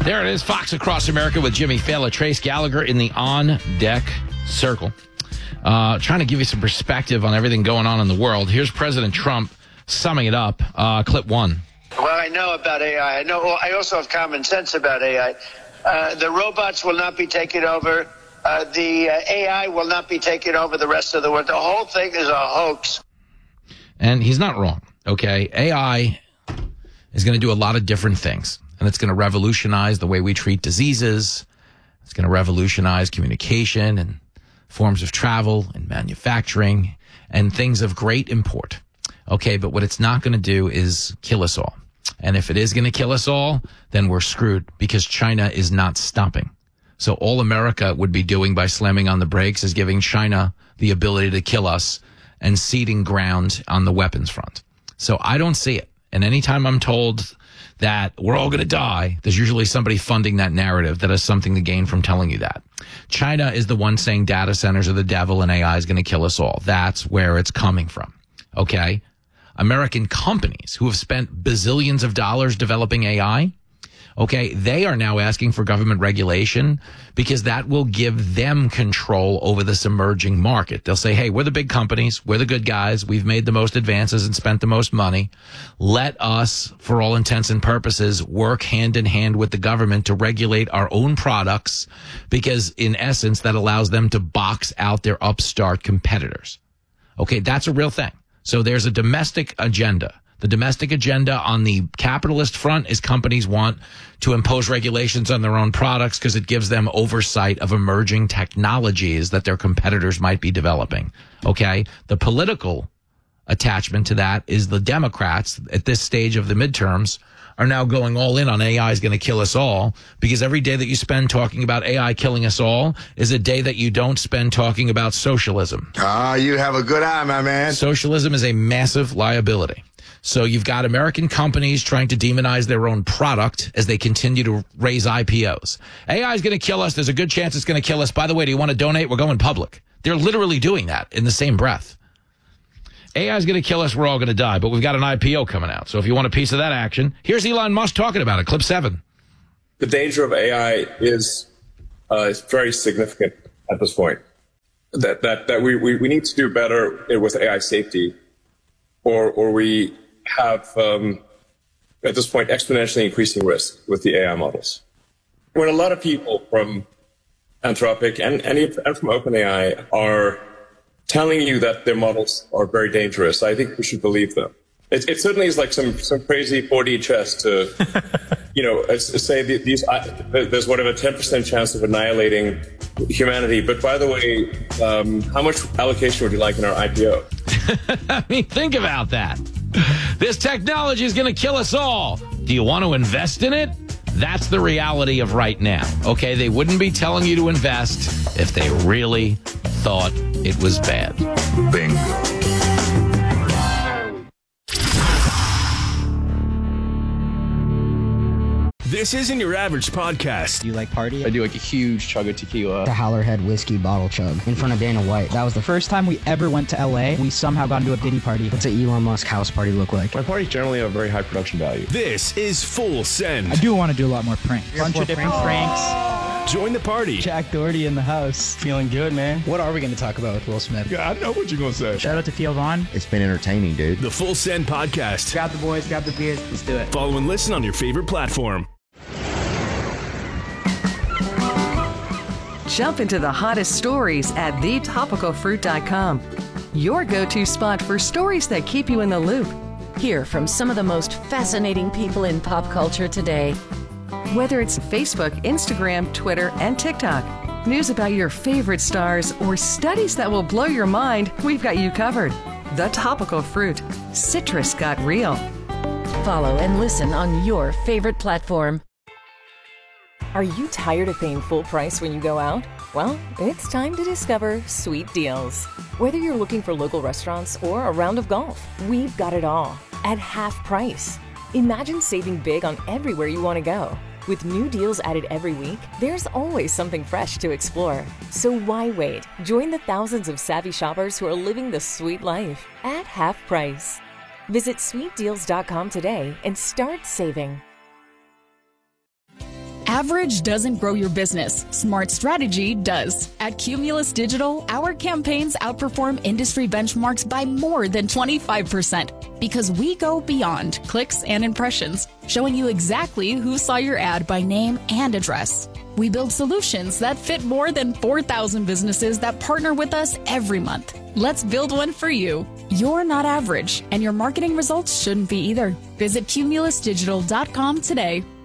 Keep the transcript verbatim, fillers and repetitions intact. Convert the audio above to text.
There it is, Fox Across America with Jimmy Fallon, Trace Gallagher in the on-deck circle. Uh, trying to give you some perspective on everything going on in the world. Here's President Trump summing it up. Uh, clip one. Well, I know about A I. I know. I also have common sense about A I. Uh, the robots will not be taking over. Uh, the uh, A I will not be taking over the rest of the world. The whole thing is a hoax. And he's not wrong, okay? A I is going to do a lot of different things, and it's going to revolutionize the way we treat diseases. It's going to revolutionize communication and forms of travel and manufacturing and things of great import. Okay, but what it's not going to do is kill us all. And if it is going to kill us all, then we're screwed because China is not stopping. So all America would be doing by slamming on the brakes is giving China the ability to kill us and ceding ground on the weapons front. So I don't see it. And anytime I'm told that we're all going to die, there's usually somebody funding that narrative that has something to gain from telling you that. China is the one saying data centers are the devil and A I is going to kill us all. That's where it's coming from. Okay? American companies who have spent bazillions of dollars developing A I, okay, they are now asking for government regulation because that will give them control over this emerging market. They'll say, hey, we're the big companies. We're the good guys. We've made the most advances and spent the most money. Let us, for all intents and purposes, work hand in hand with the government to regulate our own products because, in essence, that allows them to box out their upstart competitors. Okay, that's a real thing. So there's a domestic agenda. The domestic agenda on the capitalist front is companies want to impose regulations on their own products because it gives them oversight of emerging technologies that their competitors might be developing. Okay? The political attachment to that is the Democrats at this stage of the midterms are now going all in on A I is going to kill us all because every day that you spend talking about A I killing us all is a day that you don't spend talking about socialism. Ah, you have a good eye, my man. Socialism is a massive liability. So you've got American companies trying to demonize their own product as they continue to raise I P Os. A I is going to kill us. There's a good chance it's going to kill us. By the way, do you want to donate? We're going public. They're literally doing that in the same breath. A I is going to kill us. We're all going to die. But we've got an I P O coming out. So if you want a piece of that action, here's Elon Musk talking about it. Clip seven. The danger of A I is uh, is very significant at this point. That that that we, we, we need to do better with A I safety, or or we have um, at this point exponentially increasing risk with the A I models. When a lot of people from Anthropic and and, and from OpenAI are telling you that their models are very dangerous, I think we should believe them. It, it certainly is like some, some crazy four D chess to, you know, say these, there's whatever ten percent chance of annihilating humanity. But by the way, um, how much allocation would you like in our I P O? I mean, think about that. This technology is going to kill us all. Do you want to invest in it? That's the reality of right now. Okay, they wouldn't be telling you to invest if they really thought it was bad. Bingo. This isn't your average podcast. Do you like party? I do like a huge chug of tequila. The Howlerhead whiskey bottle chug in front of Dana White. That was the first time we ever went to L A. We somehow got into a Diddy party. What's an Elon Musk house party look like? My parties generally have very high production value. This is Full Send. I do want to do a lot more pranks. A bunch of different pranks. pranks. Join the party. Jack Doherty in the house. Feeling good, man. What are we going to talk about with Will Smith? Yeah, I know what you're going to say. Shout out to Theo Vaughn. It's been entertaining, dude. The Full Send podcast. Grab the boys, grab the beers. Let's do it. Follow and listen on your favorite platform. Jump into the hottest stories at the topical fruit dot com. Your go-to spot for stories that keep you in the loop. Hear from some of the most fascinating people in pop culture today. Whether it's Facebook, Instagram, Twitter, and TikTok, news about your favorite stars, or studies that will blow your mind, we've got you covered. The Topical Fruit. Citrus got real. Follow and listen on your favorite platform. Are you tired of paying full price when you go out? Well, it's time to discover Sweet Deals. Whether you're looking for local restaurants or a round of golf, we've got it all at half price. Imagine saving big on everywhere you want to go. With new deals added every week, there's always something fresh to explore. So why wait? Join the thousands of savvy shoppers who are living the sweet life at half price. Visit sweet deals dot com today and start saving. Average doesn't grow your business. Smart strategy does. At Cumulus Digital, our campaigns outperform industry benchmarks by more than twenty-five percent because we go beyond clicks and impressions, showing you exactly who saw your ad by name and address. We build solutions that fit more than four thousand businesses that partner with us every month. Let's build one for you. You're not average, and your marketing results shouldn't be either. Visit cumulus digital dot com today.